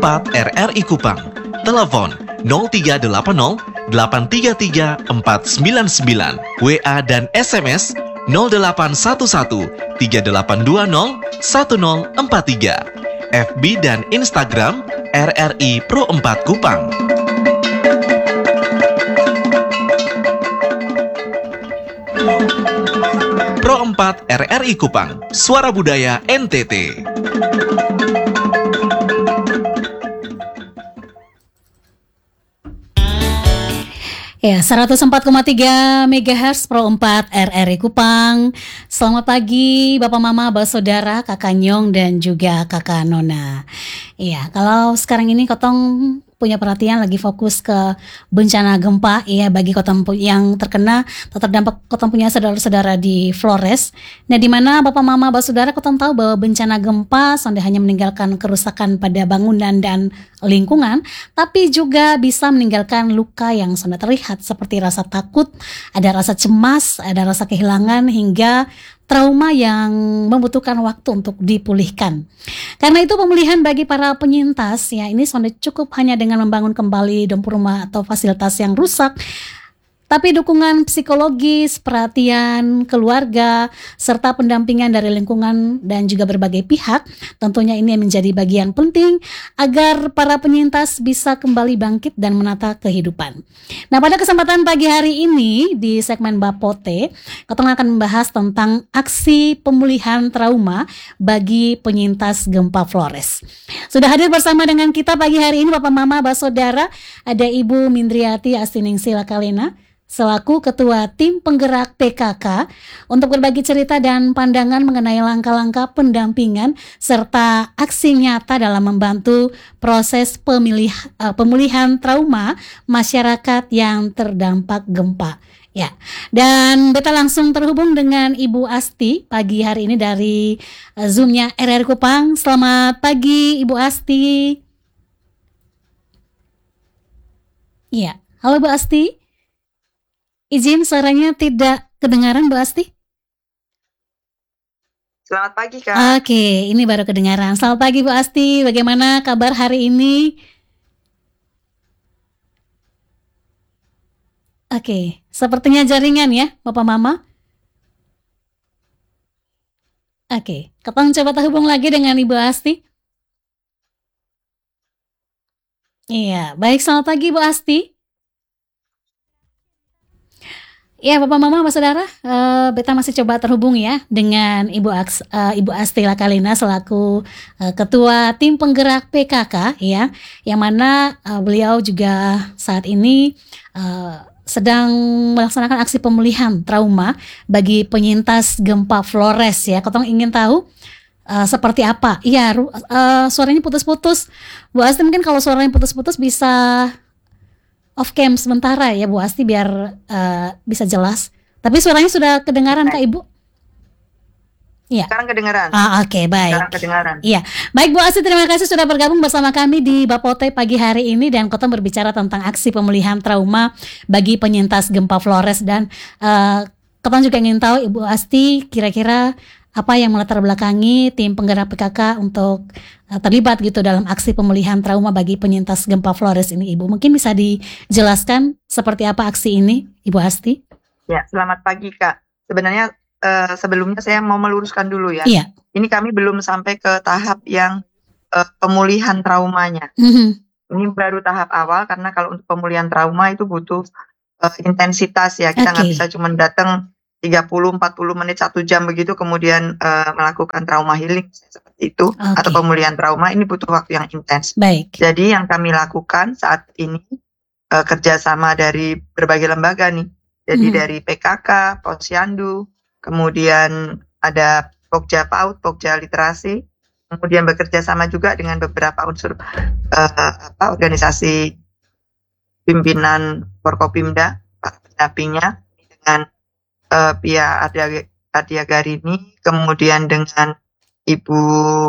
4 RRI Kupang. Telepon 0380 833 499. WA dan SMS 0811 3820 1043. FB dan Instagram RRI Pro 4 Kupang. Pro 4 RRI Kupang, Suara Budaya NTT. Ya, 104,3 MHz Pro 4 RRI Kupang. Selamat pagi Bapak Mama, Bapak Saudara, Kakak Nyong dan juga Kakak Nona. Iya, kalau sekarang ini Kotong punya perhatian lagi fokus ke bencana gempa ya, bagi Kotong yang terkena atau terdampak. Kotong punya saudara-saudara di Flores. Nah, di mana Bapak Mama, Bapak Saudara, Kotong tahu bahwa bencana gempa tidak hanya meninggalkan kerusakan pada bangunan dan lingkungan, tapi juga bisa meninggalkan luka yang sudah terlihat seperti rasa takut, ada rasa cemas, ada rasa kehilangan hingga trauma yang membutuhkan waktu untuk dipulihkan. Karena itu pemulihan bagi para penyintas ya ini sudah cukup hanya dengan membangun kembali dom rumah atau fasilitas yang rusak, tapi dukungan psikologis, perhatian keluarga, serta pendampingan dari lingkungan dan juga berbagai pihak, tentunya ini menjadi bagian penting agar para penyintas bisa kembali bangkit dan menata kehidupan. Nah, pada kesempatan pagi hari ini di segmen Bapote, kita akan membahas tentang aksi pemulihan trauma bagi penyintas gempa Flores. Sudah hadir bersama dengan kita pagi hari ini Bapak Mama, Bapak Saudara, ada Ibu Mindriati Astiningsi Lakalena selaku Ketua Tim Penggerak PKK untuk berbagi cerita dan pandangan mengenai langkah-langkah pendampingan serta aksi nyata dalam membantu proses pemulihan trauma masyarakat yang terdampak gempa. Ya, dan kita langsung terhubung dengan Ibu Asti pagi hari ini dari Zoom-nya RRI Kupang. Selamat pagi Ibu Asti. Ya, halo Bu Asti. Izin suaranya tidak kedengaran Bu Asti. Selamat pagi Kak. Oke, ini baru kedengaran. Selamat pagi Bu Asti, bagaimana kabar hari ini? Oke, sepertinya jaringan ya Bapak Mama. Oke, kita coba terhubung lagi dengan Ibu Asti. Iya, baik, selamat pagi Bu Asti. Ya Bapak Mama, Bapak Saudara, beta masih coba terhubung ya dengan Ibu Asti Lakalena selaku Ketua Tim Penggerak PKK ya, yang mana beliau juga saat ini sedang melaksanakan aksi pemulihan trauma bagi penyintas gempa Flores ya. Kotong ingin tahu seperti apa? Iya, suaranya putus-putus. Bu Asti, mungkin kalau suaranya putus-putus bisa off cam sementara ya Bu Asti biar bisa jelas. Tapi suaranya sudah kedengaran Kak Ibu? Iya. Sekarang kedengaran. Oke, baik. Sekarang kedengaran. Iya. Baik Bu Asti, terima kasih sudah bergabung bersama kami di Bapote pagi hari ini dan Kotong berbicara tentang aksi pemulihan trauma bagi penyintas gempa Flores dan Kotong juga ingin tahu Ibu Asti kira-kira apa yang melatar belakangi tim penggerak PKK untuk terlibat gitu dalam aksi pemulihan trauma bagi penyintas gempa Flores ini, Ibu? Mungkin bisa dijelaskan seperti apa aksi ini, Ibu Asti? Ya, selamat pagi Kak. Sebenarnya sebelumnya saya mau meluruskan dulu ya. Iya. Ini kami belum sampai ke tahap yang pemulihan traumanya. Ini baru tahap awal karena kalau untuk pemulihan trauma itu butuh intensitas ya. Kita nggak bisa cuma datang 30-40 menit 1 jam begitu kemudian melakukan trauma healing seperti itu atau pemulihan trauma. Ini butuh waktu yang intens. Baik. Jadi yang kami lakukan saat ini kerjasama dari berbagai lembaga nih. Jadi dari PKK, Posyandu, kemudian ada Pokja PAUD, Pokja Literasi, kemudian bekerja sama juga dengan beberapa unsur organisasi pimpinan Forkopimda, para pendampingnya dengan Pia Adia Garini, kemudian dengan Ibu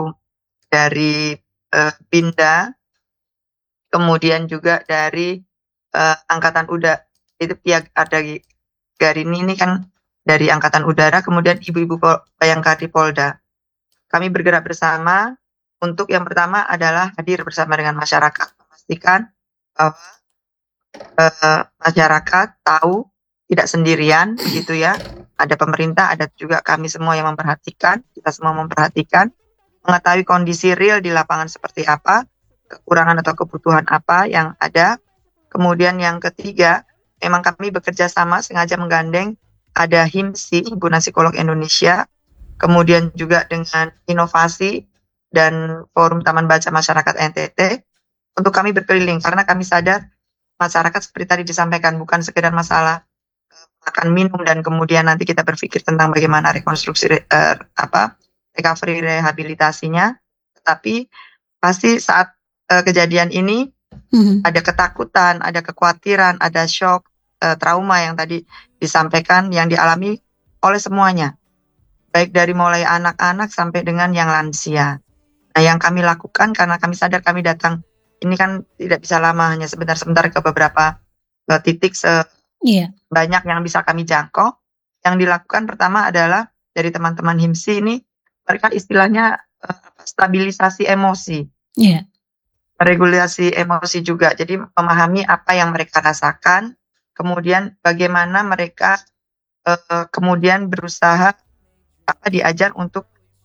dari Pinda, kemudian juga dari Angkatan Udara, itu Pia Adia Garini ini kan dari Angkatan Udara, kemudian Ibu-Ibu Bayangkari Polda. Kami bergerak bersama untuk yang pertama adalah hadir bersama dengan masyarakat, memastikan bahwa masyarakat tahu tidak sendirian begitu ya. Ada pemerintah, ada juga kami semua yang memperhatikan, kita semua memperhatikan, mengetahui kondisi real di lapangan seperti apa, kekurangan atau kebutuhan apa yang ada. Kemudian yang ketiga, memang kami bekerja sama sengaja menggandeng ada HIMSI, Himpunan Psikolog Indonesia, kemudian juga dengan Inovasi dan Forum Taman Baca Masyarakat NTT, untuk kami berkeliling karena kami sadar masyarakat seperti tadi disampaikan bukan sekedar masalah makan minum dan kemudian nanti kita berpikir tentang bagaimana rekonstruksi recovery rehabilitasinya, tetapi pasti saat kejadian ini ada ketakutan, ada kekhawatiran, ada shock, trauma yang tadi disampaikan yang dialami oleh semuanya, baik dari mulai anak-anak sampai dengan yang lansia. Nah, yang kami lakukan karena kami sadar kami datang ini kan tidak bisa lama, hanya sebentar-sebentar ke beberapa titik banyak yang bisa kami jangkau. Yang dilakukan pertama adalah dari teman-teman HIMSI ini, mereka istilahnya stabilisasi emosi, regulasi emosi juga. Jadi memahami apa yang mereka rasakan, kemudian bagaimana mereka kemudian berusaha diajar untuk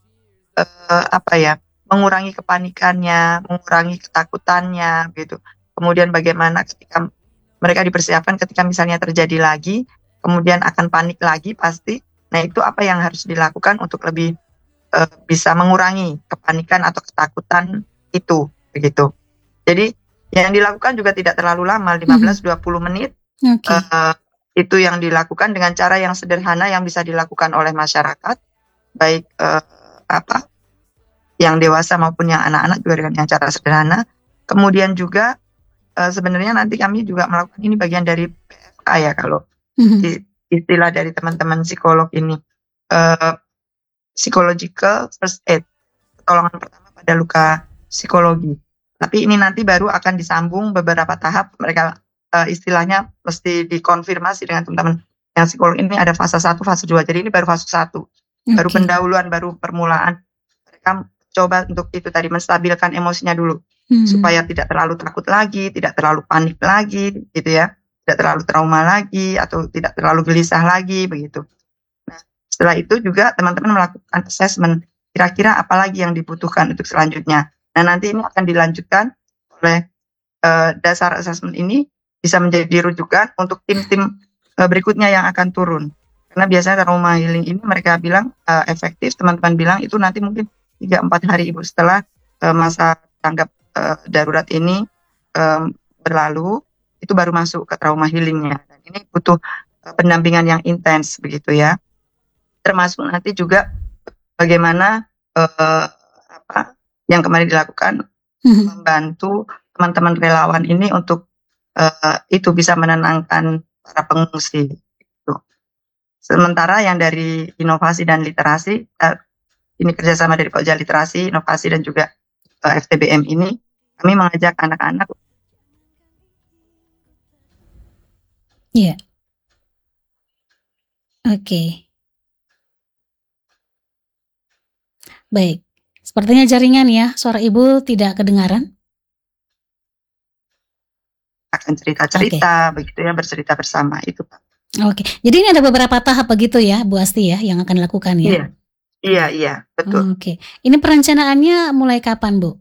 mengurangi kepanikannya, mengurangi ketakutannya, gitu. Kemudian bagaimana ketika mereka dipersiapkan ketika misalnya terjadi lagi, kemudian akan panik lagi pasti. Nah, itu apa yang harus dilakukan untuk lebih bisa mengurangi kepanikan atau ketakutan itu, begitu. Jadi yang dilakukan juga tidak terlalu lama, 15-20 menit. Itu yang dilakukan dengan cara yang sederhana yang bisa dilakukan oleh masyarakat, baik yang dewasa maupun yang anak-anak juga dengan cara sederhana. Kemudian juga sebenarnya nanti kami juga melakukan ini bagian dari PFA ya, kalau istilah dari teman-teman psikolog ini, psychological first aid, pertolongan pertama pada luka psikologi. Tapi ini nanti baru akan disambung beberapa tahap, mereka istilahnya mesti dikonfirmasi dengan teman-teman yang psikolog ini, ada fase 1, fase 2. Jadi ini baru fase 1, baru pendahuluan, baru permulaan. Mereka coba untuk itu tadi, menstabilkan emosinya dulu, supaya tidak terlalu takut lagi, tidak terlalu panik lagi, gitu ya, tidak terlalu trauma lagi, atau tidak terlalu gelisah lagi, begitu. Nah, setelah itu juga teman-teman melakukan assessment, kira-kira apa lagi yang dibutuhkan untuk selanjutnya. Nah, nanti ini akan dilanjutkan oleh dasar assessment ini bisa menjadi rujukan untuk tim-tim berikutnya yang akan turun. Karena biasanya trauma healing ini mereka bilang efektif, teman-teman bilang itu nanti mungkin 3-4 hari Ibu setelah masa tanggap darurat ini berlalu, itu baru masuk ke trauma healingnya. Dan ini butuh pendampingan yang intens, begitu ya. Termasuk nanti juga bagaimana yang kemarin dilakukan, membantu teman-teman relawan ini untuk itu bisa menenangkan para pengungsi. Gitu. Sementara yang dari inovasi dan literasi, ini kerjasama dari Pokja Literasi, Inovasi dan juga FTBM ini, kami mengajak anak-anak. Iya. Oke. Baik. Sepertinya jaringan ya, suara Ibu tidak kedengaran. Akan cerita-cerita, begitu ya, bercerita bersama itu, Pak. Oke. Jadi ini ada beberapa tahap begitu ya, Bu Asti ya, yang akan dilakukan ya? Iya, betul. Oke. Ini perencanaannya mulai kapan, Bu?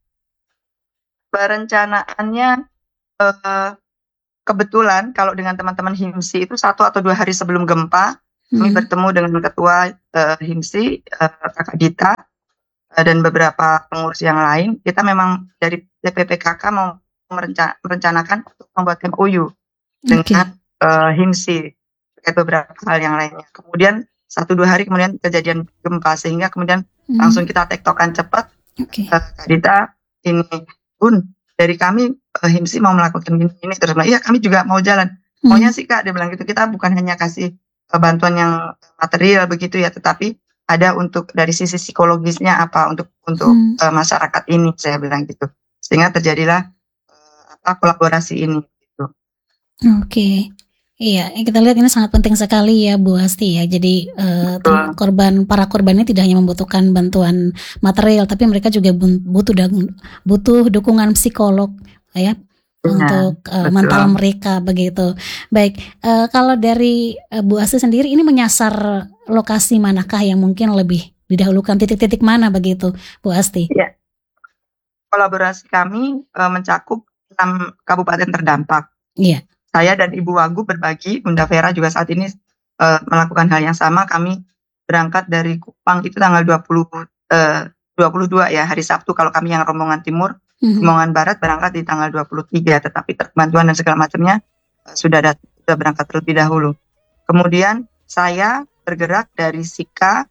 Perencanaannya kebetulan kalau dengan teman-teman HIMSI itu 1 atau 2 hari sebelum gempa, kami bertemu dengan ketua HIMSI, Kakak Dita, dan beberapa pengurus yang lain. Kita memang dari DPPKK mau merencanakan untuk membuat MOU dengan HIMSI terkait beberapa hal yang lainnya. Kemudian 1-2 hari kemudian kejadian gempa, sehingga kemudian langsung kita tektokan cepat. Kak Dita, ini Bun, dari kami HIMSI mau melakukan ini terus bilang, iya kami juga mau jalan. Maunya sih Kak, dia bilang gitu, kita bukan hanya kasih bantuan yang material begitu ya, tetapi ada untuk dari sisi psikologisnya apa untuk masyarakat ini, saya bilang gitu. Sehingga terjadilah kolaborasi ini gitu. Oke. Iya, kita lihat ini sangat penting sekali ya Bu Asti ya. Jadi para korban ini tidak hanya membutuhkan bantuan material, tapi mereka juga butuh dukungan psikolog ya untuk mental mereka begitu. Baik, kalau dari Bu Asti sendiri ini menyasar lokasi manakah yang mungkin lebih didahulukan, titik-titik mana begitu Bu Asti? Ya. Kolaborasi kami mencakup 6 kabupaten terdampak. Iya. Saya dan Ibu Wagub berbagi, Bunda Vera juga saat ini melakukan hal yang sama. Kami berangkat dari Kupang itu tanggal 22 ya, hari Sabtu kalau kami yang rombongan timur. Rombongan barat berangkat di tanggal 23, tetapi bantuan dan segala macamnya sudah berangkat terlebih dahulu. Kemudian saya bergerak dari Sika,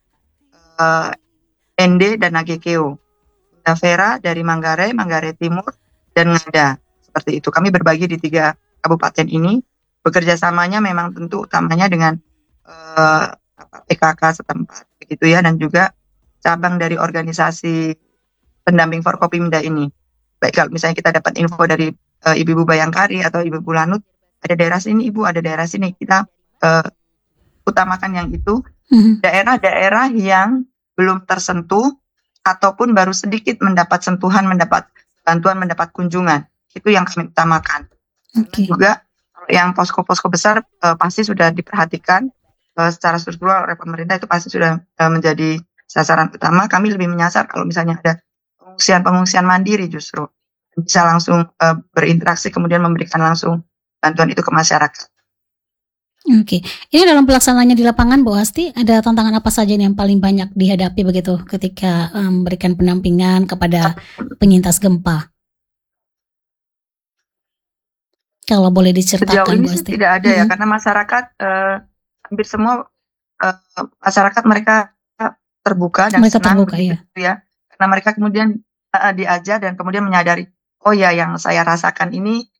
Ende dan Nagekeo. Bunda Vera dari Manggarai Timur dan Ngada. Seperti itu. Kami berbagi di 3 kabupaten ini. Bekerja samanya memang tentu utamanya dengan PKK setempat begitu ya, dan juga cabang dari organisasi pendamping Forkopimda ini. Baik kalau misalnya kita dapat info dari Ibu-ibu Bayangkari atau Ibu-ibu Lanut, ada daerah sini Ibu, ada daerah sini, kita utamakan yang itu. Daerah-daerah yang belum tersentuh ataupun baru sedikit mendapat sentuhan, mendapat bantuan, mendapat kunjungan, itu yang kami utamakan. Juga yang posko-posko besar pasti sudah diperhatikan secara struktural oleh pemerintah, itu pasti sudah menjadi sasaran utama. Kami lebih menyasar kalau misalnya ada pengungsian mandiri, justru bisa langsung berinteraksi kemudian memberikan langsung bantuan itu ke masyarakat. Oke, ini dalam pelaksanaannya di lapangan Bu Asti, ada tantangan apa saja yang paling banyak dihadapi begitu ketika memberikan pendampingan kepada penyintas gempa? Kalau boleh diceritakan sejauh ini Bu Asti. Tidak ada ya, karena masyarakat hampir semua masyarakat mereka terbuka dan mereka senang terbuka, ya. Karena mereka kemudian diajar dan kemudian menyadari, oh ya, yang saya rasakan ini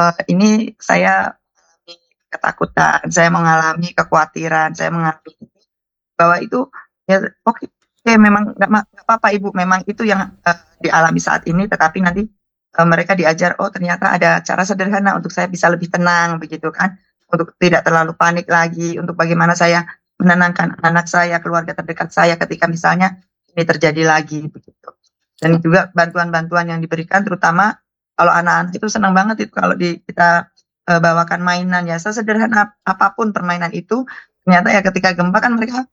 saya mengalami ketakutan, saya mengalami kekhawatiran, saya mengalami bahwa itu ya oke, memang nggak apa-apa Ibu, memang itu yang dialami saat ini, tetapi nanti mereka diajar, oh ternyata ada cara sederhana untuk saya bisa lebih tenang begitu kan, untuk tidak terlalu panik lagi, untuk bagaimana saya menenangkan anak saya, keluarga terdekat saya ketika misalnya ini terjadi lagi begitu. Dan juga bantuan-bantuan yang diberikan, terutama kalau anak-anak itu senang banget itu kalau kita bawakan mainan ya, sesederhana apapun permainan itu, ternyata ya ketika gempa kan mereka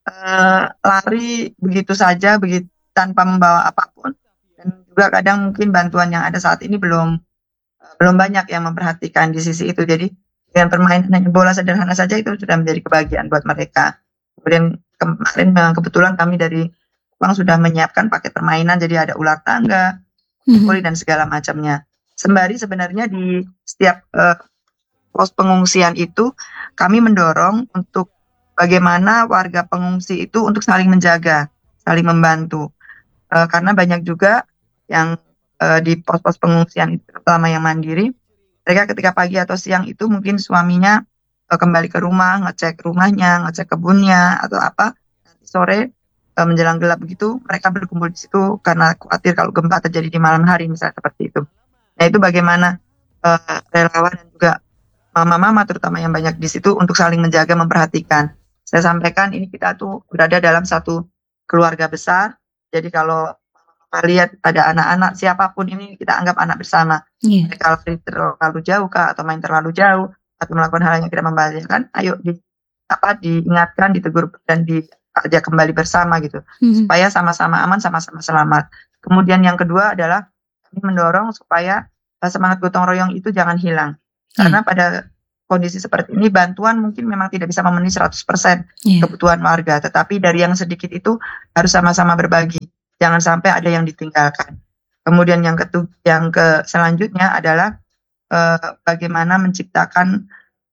lari begitu saja, begitu tanpa membawa apapun. Dan juga kadang mungkin bantuan yang ada saat ini belum banyak yang memperhatikan di sisi itu. Jadi dengan permainan bola sederhana saja itu sudah menjadi kebahagiaan buat mereka. Kemudian kemarin memang kebetulan kami dari Kupang sudah menyiapkan paket permainan, jadi ada ular tangga, kuli dan segala macamnya. Sembari sebenarnya di setiap pos pengungsian itu kami mendorong untuk bagaimana warga pengungsi itu untuk saling menjaga, saling membantu. Karena banyak juga yang di pos-pos pengungsian itu, terutama yang mandiri, mereka ketika pagi atau siang itu mungkin suaminya kembali ke rumah, ngecek rumahnya, ngecek kebunnya atau apa, nanti sore menjelang gelap begitu mereka berkumpul di situ karena khawatir kalau gempa terjadi di malam hari misalnya, seperti itu. Nah itu bagaimana relawan dan juga mama-mama terutama yang banyak di situ untuk saling menjaga, memperhatikan. Saya sampaikan ini kita tuh berada dalam satu keluarga besar. Jadi kalau lihat ada anak-anak siapapun ini kita anggap anak bersama. Mereka terlalu jauh kah, atau main terlalu jauh atau melakukan hal yang tidak membahayakan, ayo diingatkan, ditegur dan diajak kembali bersama gitu, supaya sama-sama aman, sama-sama selamat. Kemudian yang kedua adalah kami mendorong supaya semangat gotong royong itu jangan hilang. Karena pada kondisi seperti ini bantuan mungkin memang tidak bisa memenuhi 100% kebutuhan warga, tetapi dari yang sedikit itu harus sama-sama berbagi. Jangan sampai ada yang ditinggalkan. Kemudian yang selanjutnya adalah bagaimana menciptakan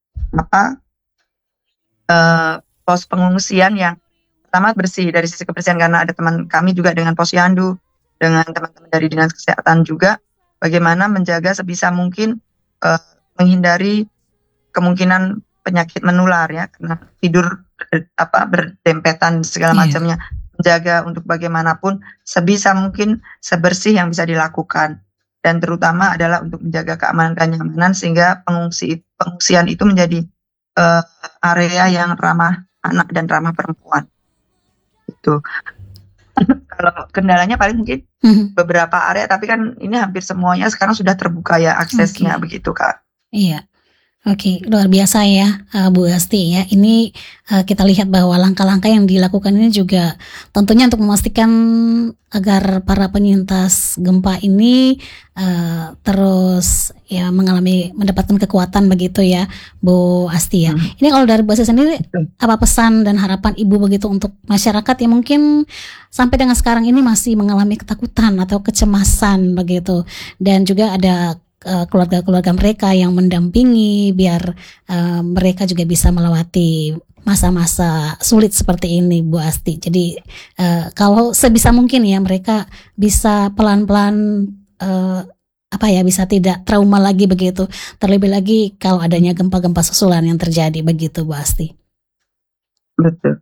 pos pengungsian yang pertama bersih dari sisi kebersihan, karena ada teman kami juga dengan posyandu, dengan teman-teman dari dinas kesehatan juga, bagaimana menjaga sebisa mungkin menghindari kemungkinan penyakit menular ya, karena tidur berdempetan segala macamnya. Menjaga untuk bagaimanapun sebisa mungkin sebersih yang bisa dilakukan, dan terutama adalah untuk menjaga keamanan dan kenyamanan sehingga pengungsian itu menjadi area yang ramah anak dan ramah perempuan. Itu. Kalau kendalanya paling mungkin beberapa area, tapi kan ini hampir semuanya sekarang sudah terbuka ya aksesnya, begitu Kak. Iya. Oke, luar biasa ya Bu Asti ya. Ini kita lihat bahwa langkah-langkah yang dilakukan ini juga tentunya untuk memastikan agar para penyintas gempa ini terus ya mendapatkan kekuatan begitu ya Bu Asti ya. Ini kalau dari Bu Asti sendiri, apa pesan dan harapan Ibu begitu untuk masyarakat yang mungkin sampai dengan sekarang ini masih mengalami ketakutan atau kecemasan begitu, dan juga ada keluarga-keluarga mereka yang mendampingi biar mereka juga bisa melewati masa-masa sulit seperti ini Bu Asti. Jadi kalau sebisa mungkin ya mereka bisa pelan-pelan bisa tidak trauma lagi begitu, terlebih lagi kalau adanya gempa-gempa susulan yang terjadi begitu Bu Asti. Betul.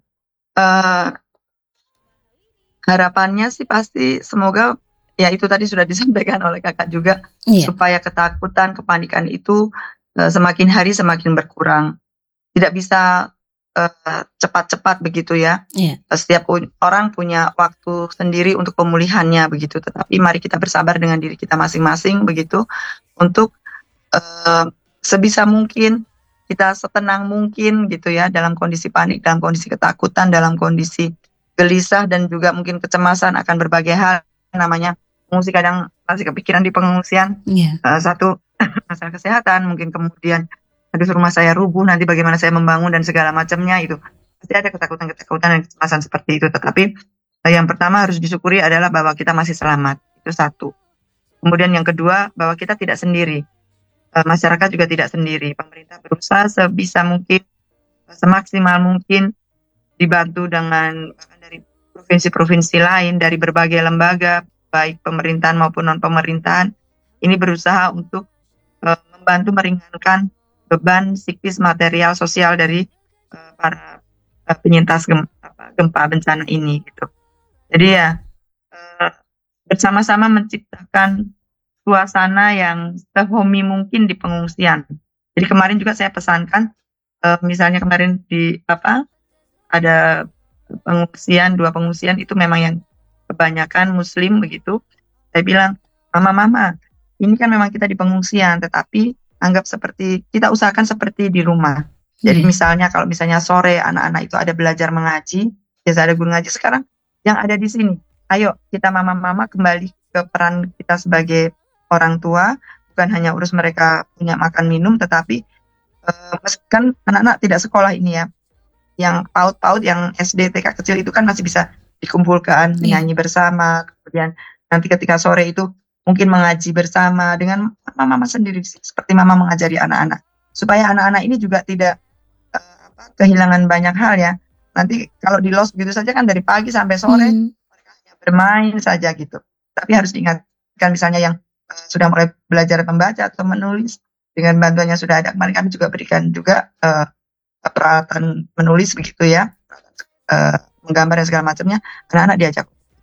Harapannya sih pasti semoga ya itu tadi sudah disampaikan oleh Kakak juga, supaya ketakutan, kepanikan itu semakin hari semakin berkurang. Tidak bisa cepat-cepat begitu ya. Setiap orang punya waktu sendiri untuk pemulihannya begitu. Tetapi mari kita bersabar dengan diri kita masing-masing begitu, untuk sebisa mungkin kita setenang mungkin gitu ya, dalam kondisi panik, dalam kondisi ketakutan, dalam kondisi gelisah dan juga mungkin kecemasan akan berbagai hal. Namanya pengungsi kadang masih kepikiran di pengungsian. Satu masalah kesehatan, mungkin kemudian rumah saya rubuh, nanti bagaimana saya membangun dan segala macamnya, itu pasti ada ketakutan-ketakutan dan kecemasan seperti itu. Tetapi yang pertama harus disyukuri adalah bahwa kita masih selamat, itu satu. Kemudian yang kedua, bahwa kita tidak sendiri, masyarakat juga tidak sendiri. Pemerintah berusaha sebisa mungkin, semaksimal mungkin, dibantu dengan dari provinsi-provinsi lain, dari berbagai lembaga baik pemerintahan maupun non-pemerintahan, ini berusaha untuk membantu meringankan beban psikis, material, sosial dari para penyintas gempa bencana ini gitu. Jadi ya bersama-sama menciptakan suasana yang sehomi mungkin di pengungsian. Jadi kemarin juga saya pesankan, misalnya kemarin ada pengungsian, 2 pengungsian itu memang yang kebanyakan muslim begitu. Saya bilang, mama, ini kan memang kita di pengungsian, tetapi anggap seperti, kita usahakan seperti di rumah. Jadi misalnya kalau misalnya sore anak-anak itu ada belajar mengaji, biasa ada guru ngaji, sekarang yang ada di sini, ayo kita mama kembali ke peran kita sebagai orang tua, bukan hanya urus mereka punya makan minum, tetapi kan anak-anak tidak sekolah ini ya, yang PAUD, yang SD, TK kecil itu kan masih bisa dikumpulkan, menyanyi bersama, kemudian nanti ketika sore itu mungkin mengaji bersama dengan mama sendiri, seperti mama mengajari anak-anak, supaya anak-anak ini juga tidak kehilangan banyak hal ya. Nanti kalau di los begitu saja kan dari pagi sampai sore mereka hanya bermain saja gitu. Tapi harus diingatkan misalnya yang sudah mulai belajar membaca atau menulis, dengan bantuannya sudah ada. Kemarin kami juga berikan juga peralatan menulis begitu ya, menggambar dan segala macamnya, anak-anak diajak.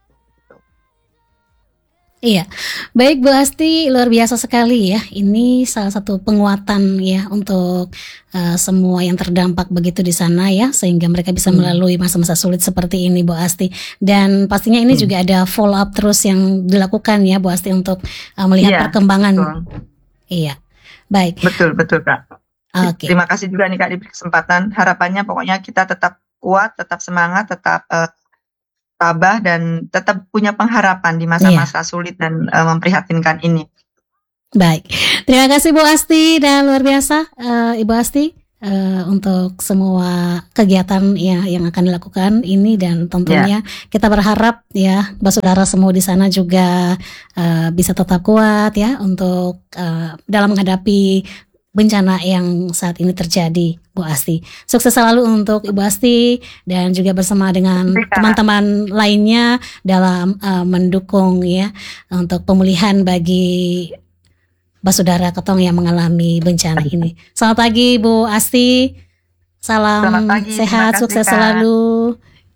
Iya, baik Bu Asti, luar biasa sekali ya. Ini salah satu penguatan ya untuk semua yang terdampak begitu di sana ya, sehingga mereka bisa melalui masa-masa sulit seperti ini Bu Asti. Dan pastinya ini juga ada follow up terus yang dilakukan ya Bu Asti untuk melihat perkembangan. Betul. Iya, baik. Betul Kak. Okay. Terima kasih juga nih Kak diberi kesempatan. Harapannya pokoknya kita tetap kuat, tetap semangat, tetap tabah dan tetap punya pengharapan di masa-masa sulit dan memprihatinkan ini. Baik, terima kasih Bu Asti, dan luar biasa Ibu Asti untuk semua kegiatan ya yang akan dilakukan ini, dan tentunya kita berharap ya saudara semua di sana juga bisa tetap kuat ya untuk dalam menghadapi bencana yang saat ini terjadi, Bu Asti. Sukses selalu untuk Ibu Asti dan juga bersama dengan teman-teman lainnya dalam mendukung ya untuk pemulihan bagi saudara Ketong yang mengalami bencana ini. Selamat pagi Bu Asti. Salam sehat, sukses selalu.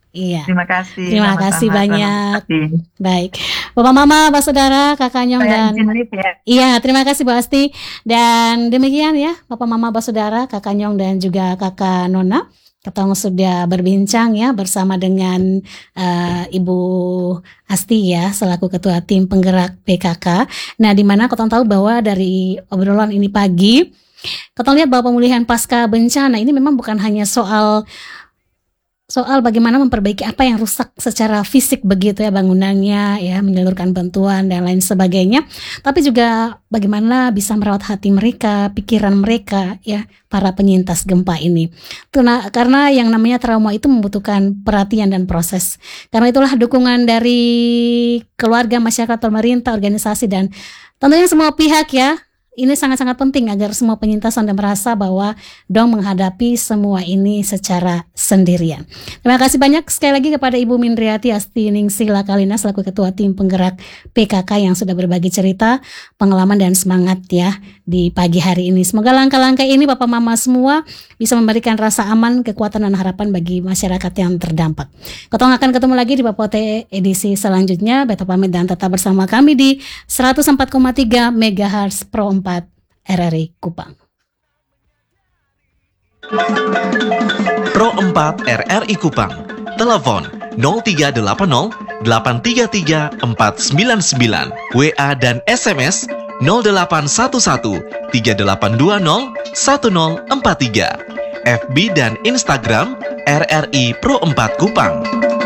Iya. Terima kasih. Terima kasih Sama-sama. banyak. Terima kasih. Baik, Bapak Mama, Bapak Saudara, Kakak Nyong Saya dan izin live ya. iya, terima kasih Bu Asti. Dan demikian ya, Bapak Mama, Bapak Saudara, Kakak Nyong dan juga Kakak Nona. Ketong sudah berbincang ya bersama dengan Ibu Asti ya selaku Ketua Tim Penggerak PKK. Nah, di mana Ketong tahu bahwa dari obrolan ini pagi, Ketong lihat bahwa pemulihan pasca bencana ini memang bukan hanya soal bagaimana memperbaiki apa yang rusak secara fisik begitu ya, bangunannya ya, menyalurkan bantuan dan lain sebagainya, tapi juga bagaimana bisa merawat hati mereka, pikiran mereka ya, para penyintas gempa ini. Karena yang namanya trauma itu membutuhkan perhatian dan proses. Karena itulah dukungan dari keluarga, masyarakat, pemerintah, organisasi dan tentunya semua pihak ya. Ini sangat-sangat penting agar semua penyintas Anda merasa bahwa dong menghadapi semua ini secara sendirian. Terima kasih banyak sekali lagi kepada Ibu Mindriati Asti Ningsih Lakalina selaku Ketua Tim Penggerak PKK yang sudah berbagi cerita, pengalaman dan semangat ya di pagi hari ini. Semoga langkah-langkah ini Bapak Mama semua bisa memberikan rasa aman, kekuatan dan harapan bagi masyarakat yang terdampak. Ketong akan ketemu lagi di Papote edisi selanjutnya. Beta pamit dan tetap bersama kami di 104,3 MHz Pro 4 RRI Kupang. Pro 4 RRI Kupang. Telepon 0380 833 499. WA dan SMS 0811 3820 1043. FB dan Instagram RRI Pro 4 Kupang.